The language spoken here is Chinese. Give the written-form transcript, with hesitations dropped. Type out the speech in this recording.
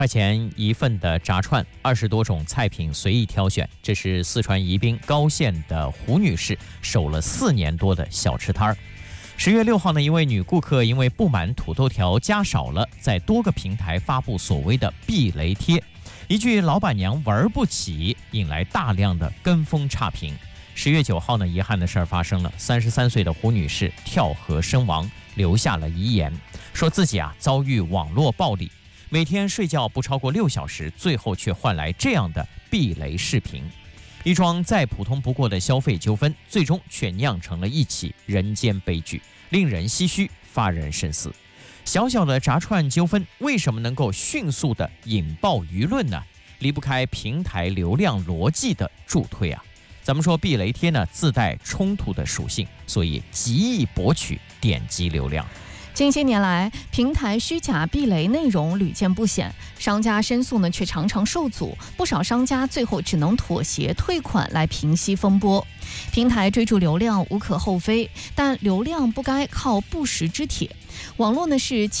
块钱一份的炸串，20多种菜品随意挑选。这是四川宜宾高县的胡女士守了4年多的小吃摊儿。10月6号呢，一位女顾客因为不满土豆条加少了，在多个平台发布所谓的避雷贴，一句老板娘玩不起，引来大量的跟风差评。10月9号呢，遗憾的事儿发生了，33岁的胡女士跳河身亡，留下了遗言，说自己遭遇网络暴力，每天睡觉不超过6小时，最后却换来这样的避雷视频。一桩再普通不过的消费纠纷，最终却酿成了一起人间悲剧，令人唏嘘，发人深思。小小的炸串纠纷为什么能够迅速的引爆舆论呢？离不开平台流量逻辑的助推啊。咱们说避雷贴呢，自带冲突的属性，所以极易博取点击流量。 近些年来，平台虚假避雷内容屡见不鲜，商家申诉呢却常常受阻，不少商家最后只能妥协退款来平息风波。平台追逐流量无可厚非，但流量不该靠不实之铁。网络呢是